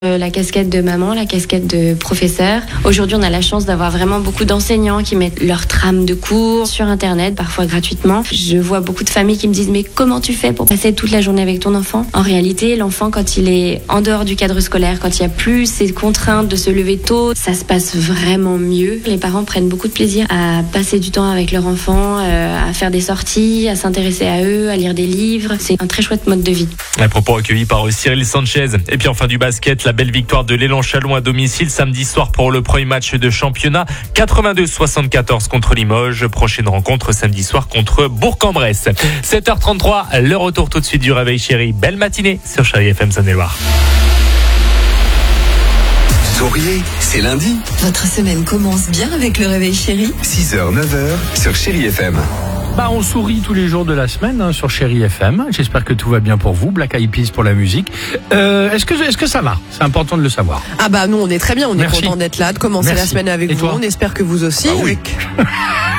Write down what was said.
La casquette de maman, la casquette de professeur. Aujourd'hui, on a la chance d'avoir vraiment beaucoup d'enseignants qui mettent leur trame de cours sur Internet, parfois gratuitement. Je vois beaucoup de familles qui me disent « Mais comment tu fais pour passer toute la journée avec ton enfant ?» En réalité, l'enfant, quand il est en dehors du cadre scolaire, quand il n'y a plus ces contraintes de se lever tôt, ça se passe vraiment mieux. Les parents prennent beaucoup de plaisir à passer du temps avec leur enfant, à faire des sorties, à s'intéresser à eux, à lire des livres. C'est un très chouette mode de vie. Un propos recueilli par Cyril Sanchez. Et puis enfin du basket, la belle victoire de l'Élan Châlons à domicile samedi soir pour le premier match de championnat. 82-74 contre Limoges. Prochaine rencontre samedi soir contre Bourg-en-Bresse. 7h33, le retour tout de suite du Réveil Chéri. Belle matinée sur Chéri FM Saône-et-Loire. Souriez, c'est lundi. Votre semaine commence bien avec le Réveil Chéri. 6h, 9h sur Chéri FM. On sourit tous les jours de la semaine sur Chéri FM. J'espère que tout va bien pour vous. Black Eyed Peas pour la musique. Est-ce que ça va ? C'est important de le savoir. Nous on est très bien, on Merci. est content d'être là, de commencer Merci. la semaine avec Et vous. toi ? On espère que vous aussi. Ah oui.